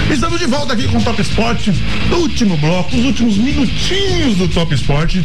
Estamos de volta aqui com o Top Sport, no último bloco, os últimos minutinhos do Top Sport.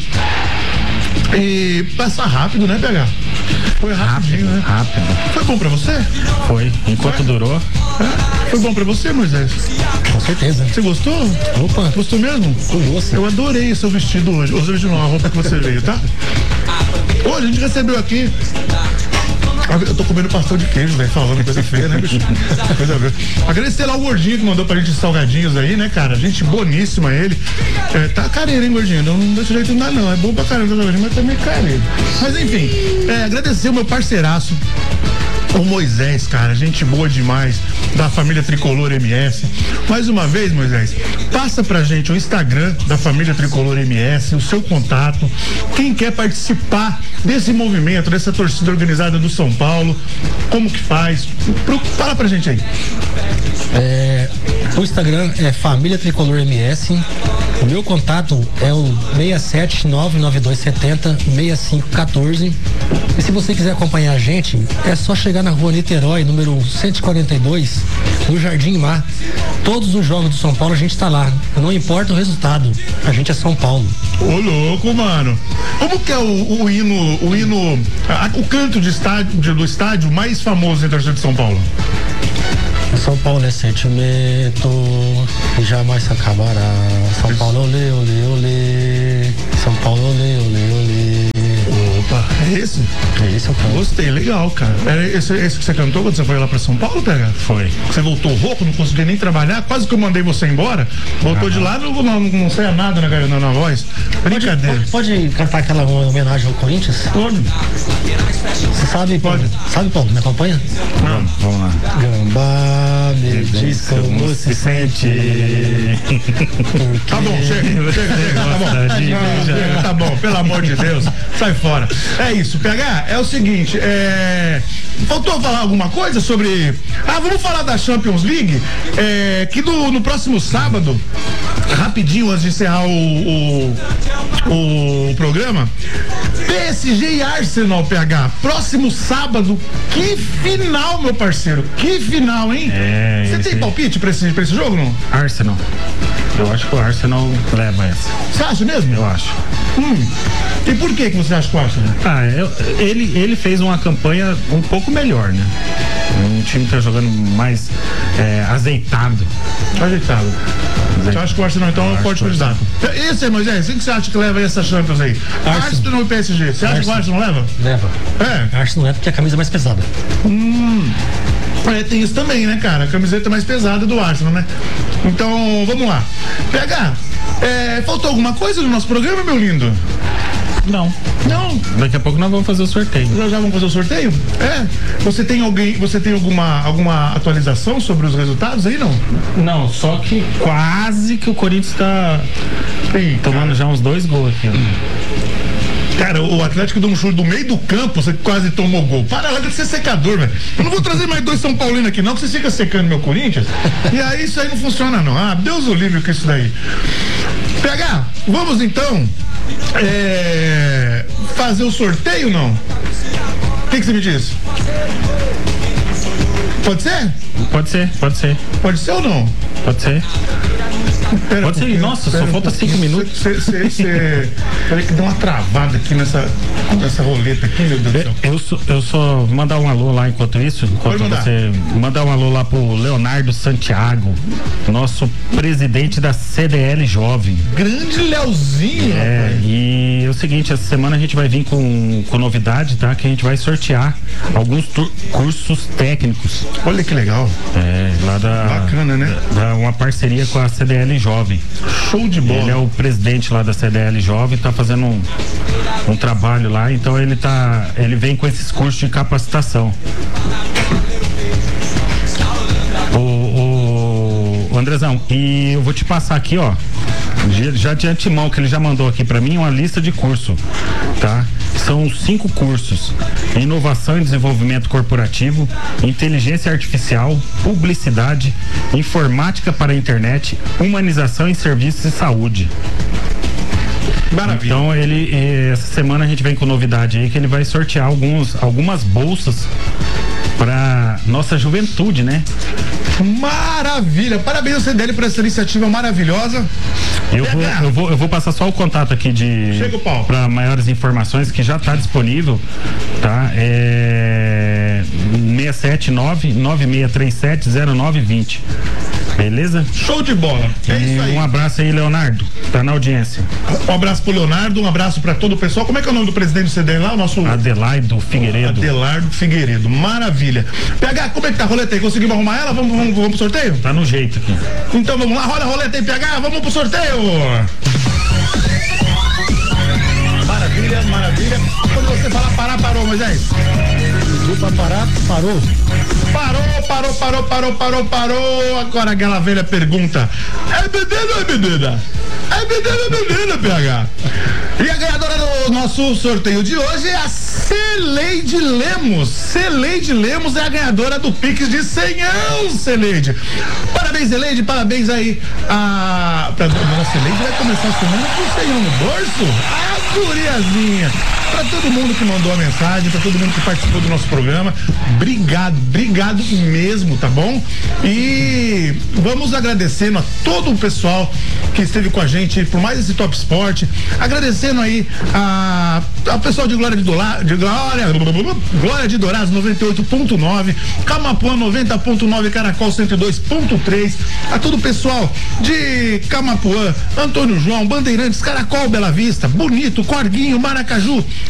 E passar rápido, né, PH? Foi rapidinho, né? Rápido. Foi bom pra você? Foi. Enquanto durou. Foi bom pra você, Moisés? Com certeza. Você gostou? Opa. Gostou mesmo? Eu adorei o seu vestido hoje. Hoje não, a roupa que você veio, tá? Hoje a gente recebeu aqui. Eu tô comendo pastel de queijo, velho, falando coisa feia, né, bicho? Coisa feia. Agradecer lá o Gordinho que mandou pra gente salgadinhos aí, né, cara? Gente boníssima ele. Tá careiro, hein, Gordinho? Não desse jeito não dá, não. É bom pra caramba o salgadinho, mas também é careiro. Mas enfim, agradecer o meu parceiraço, o Moisés, cara, gente boa demais, da família Tricolor MS. Mais uma vez, Moisés, passa pra gente o Instagram da família Tricolor MS, o seu contato, quem quer participar desse movimento, dessa torcida organizada do São Paulo, como que faz? Fala pra gente aí. O Instagram é Família Tricolor MS. O meu contato é o 67992706514. E se você quiser acompanhar a gente, é só chegar na rua Niterói, número 142, no Jardim Mar. Todos os jogos do São Paulo a gente tá lá. Não importa o resultado, a gente é São Paulo. Ô louco, mano. Como que é o hino, o canto do estádio mais famoso entre a torcida de São Paulo? São Paulo é sentimento e jamais se acabará. São Paulo, olê, olê, olê. São Paulo, olê, olê, olê. Opa, é esse? É esse, eu canto. Gostei, legal, cara. Era esse que você cantou quando você foi lá pra São Paulo, PH? Foi. Você voltou rouco, não conseguia nem trabalhar, quase que eu mandei você embora. Voltou de lá, não saia nada na voz. Brincadeira. Pode cantar aquela homenagem ao Corinthians? Pode. Você sabe, Pode. Sabe, Paulo? Me acompanha? Não, vamos lá. Gambá, me diz como se sente. Tá bom, chega, tá bom. Chega, tá bom, pelo amor de Deus, sai fora. É isso, PH, é o seguinte, faltou falar alguma coisa sobre... vamos falar da Champions League, que no próximo sábado, rapidinho antes de encerrar o programa, PSG e Arsenal, PH, próximo sábado, que final, meu parceiro, que final, hein? Você tem palpite pra esse jogo, não? Arsenal. Eu acho que o Arsenal leva essa. Você acha mesmo? Eu acho. E por que você acha que o Arsenal? Ele fez uma campanha um pouco melhor, né? Um time que tá jogando mais azeitado. Você acha que o Arsenal então é um forte candidato? Esse aí, Moisés, quem que você acha que leva essa Champions aí? Arsenal e PSG. Você acha que o Arsenal leva? Leva. Arsenal leva porque é a camisa mais pesada. Tem isso também, né, cara? A camiseta mais pesada do Arsenal, né? Então, vamos lá. PH, faltou alguma coisa no nosso programa, meu lindo? Não. Daqui a pouco nós vamos fazer o sorteio. Já vamos fazer o sorteio? Você tem alguma atualização sobre os resultados aí, não? Não, só que quase que o Corinthians tá tomando já uns 2 gols aqui, ó. Cara, o Atlético deu um chute do meio do campo, você quase tomou gol. Para lá de ser secador, velho. Eu não vou trazer mais 2 São Paulinos aqui, não, que você fica secando meu Corinthians. E aí isso aí não funciona, não. Deus o livre com isso daí. PH, vamos então fazer o sorteio, não? O que você me diz? Pode ser? Pode ser. Pode ser ou não? Pode ser. Pode ser. Nossa, só falta 5 minutos. Peraí que deu uma travada aqui nessa roleta aqui, meu Deus do céu. Eu só mandar um alô lá enquanto isso. Você mandar um alô lá pro Leonardo Santiago, nosso presidente da CDL Jovem. Grande Leozinho, rapaz. E é o seguinte, essa semana a gente vai vir com novidade, tá? Que a gente vai sortear alguns cursos técnicos. Olha que legal. Lá bacana, né? Uma parceria com a CDL Jovem. Show de bola. Ele é o presidente lá da CDL Jovem, tá fazendo um trabalho lá, então ele vem com esses cursos de capacitação. O Andrezão, e eu vou te passar aqui, ó, já de antemão, que ele já mandou aqui pra mim uma lista de curso, tá? São 5 cursos: inovação e desenvolvimento corporativo, inteligência artificial, publicidade, informática para a internet, humanização em serviços e saúde. Maravilha. Então essa semana a gente vem com novidade aí, que ele vai sortear algumas bolsas para nossa juventude, né? Maravilha! Parabéns ao CDL por essa iniciativa maravilhosa. Eu vou passar só o contato aqui Chega o pau. para maiores informações, que já está disponível, tá? 679-9637-0920. Beleza? Show de bola. É isso aí. Um abraço aí, Leonardo. Tá na audiência. Um abraço pro Leonardo, um abraço pra todo o pessoal. Como é que é o nome do presidente do CDL lá? O nosso Adelardo Figueiredo. Adelardo Figueiredo. Maravilha. PH, como é que tá a roleta aí? Conseguimos arrumar ela? Vamos pro sorteio? Tá no jeito aqui. Então vamos lá, roda a roleta aí, PH. Vamos pro sorteio. Maravilha, maravilha. Quando você fala parar, parou, Moisés. Pediu pra parar, parou. Parou. Agora aquela velha pergunta: é menino ou é menina? É menino, PH. E a ganhadora do nosso sorteio de hoje é a Celeide Lemos. Celeide Lemos é a ganhadora do Pix de 100 anos, Celeide. Parabéns, Celeide, parabéns aí. Dona Celeide vai começar a semana com 100 anos no bolso. Guriazinha. Pra todo mundo que mandou a mensagem, pra todo mundo que participou do nosso programa, obrigado mesmo, tá bom? E vamos agradecendo a todo o pessoal que esteve com a gente por mais esse Top Sport, agradecendo aí ao pessoal de Glória de Dourados 98.9, Camapuã 90.9, Caracol 102.3, a todo o pessoal de Camapuã, Antônio João, Bandeirantes, Caracol, Bela Vista, Bonito, Corguinho, Maracaju,